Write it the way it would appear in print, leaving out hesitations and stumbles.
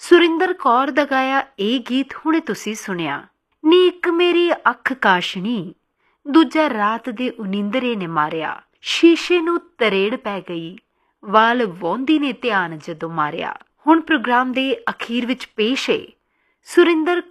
ਸੁਰਿੰਦਰ ਕੌਰ ਦਾ ਗਾਇਆ ਇਹ ਗੀਤ ਹੁਣੇ ਤੁਸੀਂ ਸੁਣਿਆ। ਨੀ ਇੱਕ ਮੇਰੀ ਅੱਖ ਕਾਸ਼ਣੀ, ਦੂਜਾ ਰਾਤ ਦੇ ਉਨੀਂਦਰੇ ਨੇ ਮਾਰਿਆ, ਸ਼ੀਸ਼ੇ ਨੂੰ ਤਰੇੜ ਪੈ ਗਈ, ਵਾਲ ਵਾਹੁੰਦੀ ਨੇ ਧਿਆਨ ਜਦੋਂ ਮਾਰਿਆ। ਹੁਣ ਪ੍ਰੋਗਰਾਮ ਦੇ ਅਖੀਰ ਵਿੱਚ ਪੇਸ਼ ਹੈ ਸੁਰਿੰਦਰ